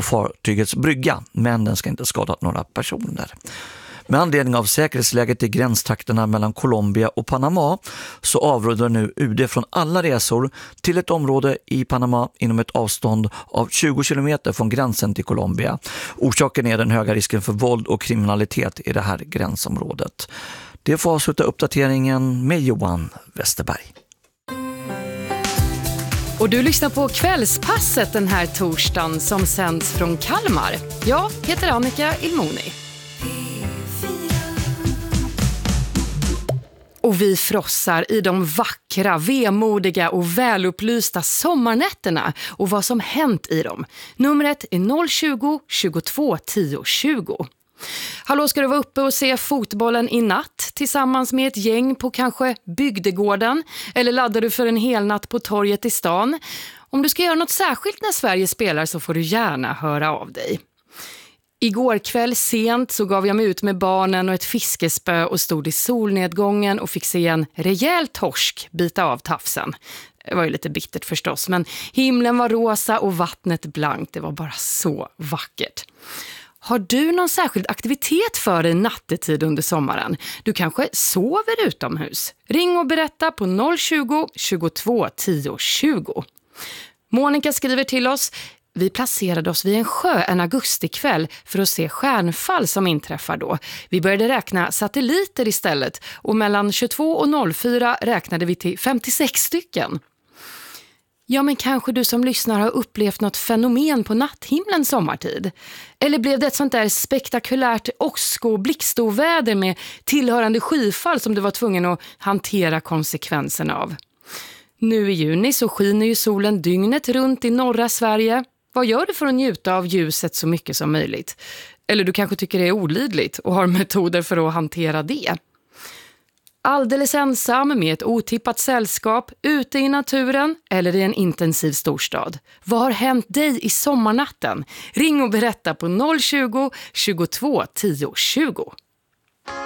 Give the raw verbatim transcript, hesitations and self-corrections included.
fartygets brygga, men den ska inte skada några personer. Med anledning av säkerhetsläget i gränstrakterna mellan Colombia och Panama så avråder nu U D från alla resor till ett område i Panama inom ett avstånd av tjugo kilometer från gränsen till Colombia. Orsaken är den höga risken för våld och kriminalitet i det här gränsområdet. Det får avsluta uppdateringen med Johan Westerberg. Och du lyssnar på Kvällspasset den här torsdagen som sänds från Kalmar. Jag heter Annika Ilmoni. Och vi frossar i de vackra, vemodiga och välupplysta sommarnätterna och vad som hänt i dem. Numret är noll tjugo, tjugotvå, tio, tjugo. Hallå, ska du vara uppe och se fotbollen i natt tillsammans med ett gäng på kanske bygdegården? Eller laddar du för en hel natt på torget i stan? Om du ska göra något särskilt när Sverige spelar så får du gärna höra av dig. Igår kväll sent så gav jag mig ut med barnen och ett fiskespö och stod i solnedgången och fick se en rejäl torsk bita av tafsen. Det var ju lite bittert förstås, men himlen var rosa och vattnet blankt. Det var bara så vackert. Har du någon särskild aktivitet för dig nattetid under sommaren? Du kanske sover utomhus? Ring och berätta på noll tjugo, tjugotvå, tio, tjugo. Monica skriver till oss: vi placerade oss vid en sjö en augustikväll för att se stjärnfall som inträffar då. Vi började räkna satelliter istället och mellan tjugotvå och noll fyra räknade vi till femtiosex stycken. Ja, men kanske du som lyssnar har upplevt något fenomen på natthimlen sommartid. Eller blev det ett sånt där spektakulärt åsk- och blixtoväder med tillhörande skyfall som du var tvungen att hantera konsekvenserna av? Nu i juni så skiner ju solen dygnet runt i norra Sverige. Vad gör du för att njuta av ljuset så mycket som möjligt? Eller du kanske tycker det är olidligt och har metoder för att hantera det. Alldeles ensam med ett otippat sällskap, ute i naturen eller i en intensiv storstad. Vad har hänt dig i sommarnatten? Ring och berätta på noll tjugo, tjugotvå, tio, tjugo.